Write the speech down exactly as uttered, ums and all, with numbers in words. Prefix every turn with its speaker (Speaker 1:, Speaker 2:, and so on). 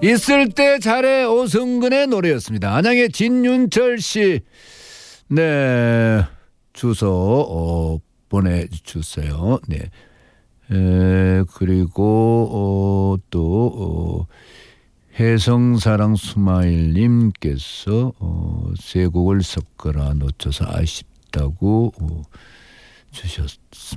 Speaker 1: 있을 때 잘해 오승근의 노래였습니다. 안양의 진윤철 씨, 네 주소 어, 보내주세요. 네. 에, 그리고 어, 또 어, 해성사랑 스마일님께서 어, 세 곡을 섞어라 놓쳐서 아쉽다고 어, 주셨습니다.